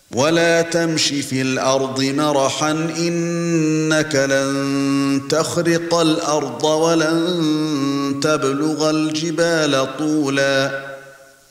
ولا تمش في الأرض مرحا إنك لن تخرق الأرض ولن تبلغ الجبال طولا